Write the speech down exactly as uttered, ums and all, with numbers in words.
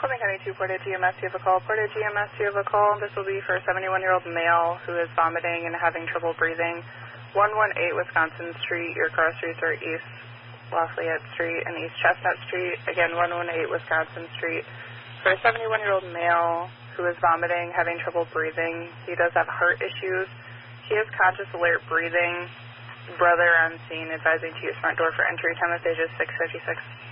Columbia County two, Portage G M S, you have a call. Portage G M S, you have a call. This will be for a seventy-one-year-old male who is vomiting and having trouble breathing. one one eight Wisconsin Street. Your car streets are East Lafayette Street and East Chestnut Street. Again, one one eight Wisconsin Street. For a seventy-one-year-old male who is vomiting, having trouble breathing. He does have heart issues. He has conscious alert breathing. Brother on scene advising to use front door for entry. Time of stage is six fifty-six.